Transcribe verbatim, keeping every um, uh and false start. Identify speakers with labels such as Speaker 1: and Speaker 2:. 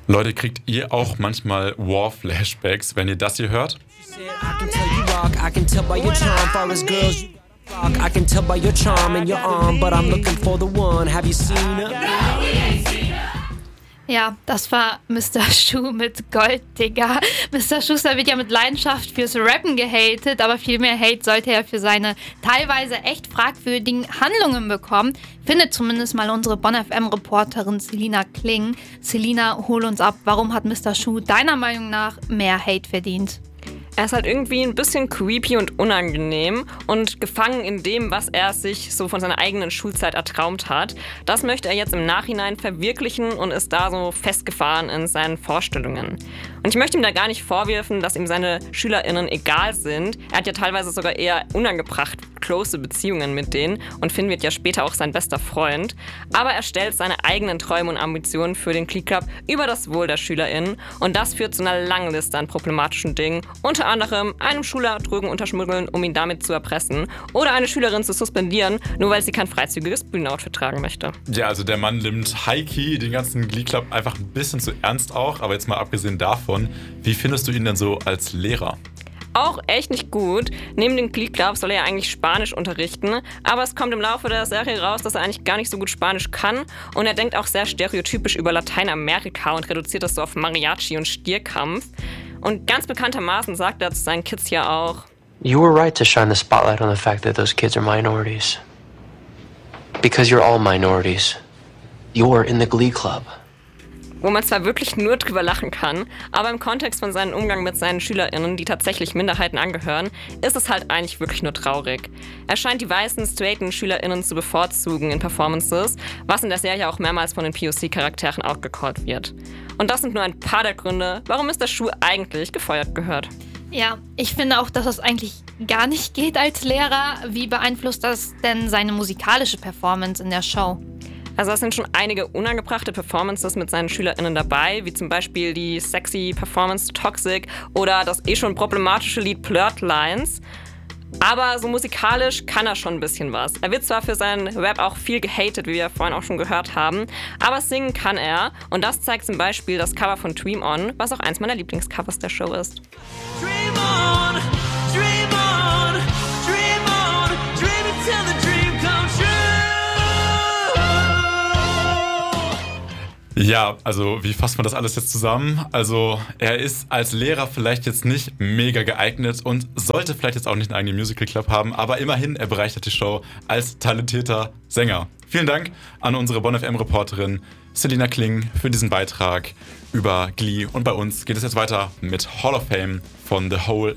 Speaker 1: Leute, kriegt ihr auch manchmal War-Flashbacks, wenn ihr das hier hört?
Speaker 2: I can tell you rock, I can tell by your charm, far as girls you rock, I can tell by your charm and your arm, but I'm looking for the one. Have you seen her?
Speaker 3: Ja, das war Mister Schuh mit Gold, Digga. Mister Schuster wird ja mit Leidenschaft fürs Rappen gehatet, aber viel mehr Hate sollte er für seine teilweise echt fragwürdigen Handlungen bekommen. Findet zumindest mal unsere Bonn F M-Reporterin Selina Kling. Selina, hol uns ab. Warum hat Mister Schuh deiner Meinung nach mehr Hate verdient?
Speaker 4: Er ist halt irgendwie ein bisschen creepy und unangenehm und gefangen in dem, was er sich so von seiner eigenen Schulzeit ertraumt hat. Das möchte er jetzt im Nachhinein verwirklichen und ist da so festgefahren in seinen Vorstellungen. Und ich möchte ihm da gar nicht vorwerfen, dass ihm seine SchülerInnen egal sind. Er hat ja teilweise sogar eher unangebracht close Beziehungen mit denen und Finn wird ja später auch sein bester Freund. Aber er stellt seine eigenen Träume und Ambitionen für den Glee Club über das Wohl der SchülerInnen und das führt zu einer langen Liste an problematischen Dingen, unter anderem einem Schüler Drogen unterschmuggeln, um ihn damit zu erpressen oder eine Schülerin zu suspendieren, nur weil sie kein freizügiges Bühnenoutfit tragen möchte.
Speaker 1: Ja, also der Mann nimmt High-Key den ganzen Glee Club einfach ein bisschen zu ernst auch, aber jetzt mal abgesehen davon, wie findest du ihn denn so als Lehrer?
Speaker 4: Auch echt nicht gut. Neben dem Glee Club soll er ja eigentlich Spanisch unterrichten, aber es kommt im Laufe der Serie raus, dass er eigentlich gar nicht so gut Spanisch kann und er denkt auch sehr stereotypisch über Lateinamerika und reduziert das so auf Mariachi und Stierkampf. Und ganz bekanntermaßen sagt er zu seinen Kids ja auch:
Speaker 5: You were right to shine the spotlight on the fact that those kids are minorities. Because you're all minorities. You're in the Glee Club.
Speaker 4: Wo man zwar wirklich nur drüber lachen kann, aber im Kontext von seinem Umgang mit seinen SchülerInnen, die tatsächlich Minderheiten angehören, ist es halt eigentlich wirklich nur traurig. Er scheint die weißen, straighten SchülerInnen zu bevorzugen in Performances, was in der Serie auch mehrmals von den P O C-Charakteren outgecallt wird. Und das sind nur ein paar der Gründe, warum Mister Schuh eigentlich gefeuert gehört.
Speaker 3: Ja, ich finde auch, dass das eigentlich gar nicht geht als Lehrer. Wie beeinflusst das denn seine musikalische Performance in der Show?
Speaker 4: Also es sind schon einige unangebrachte Performances mit seinen SchülerInnen dabei, wie zum Beispiel die sexy Performance Toxic oder das eh schon problematische Lied Blurred Lines. Aber so musikalisch kann er schon ein bisschen was. Er wird zwar für seinen Rap auch viel gehatet, wie wir vorhin auch schon gehört haben, aber singen kann er und das zeigt zum Beispiel das Cover von Dream On, was auch eins meiner Lieblingscovers der Show ist.
Speaker 2: Dream on, dream on, dream on, dream until the dream comes true.
Speaker 1: Ja, also wie fasst man das alles jetzt zusammen? Also er ist als Lehrer vielleicht jetzt nicht mega geeignet und sollte vielleicht jetzt auch nicht einen eigenen Musical Club haben, aber immerhin, er bereichert die Show als talentierter Sänger. Vielen Dank an unsere Bonn F M-Reporterin Selina Kling für diesen Beitrag über Glee und bei uns geht es jetzt weiter mit Hall of Fame von The Whole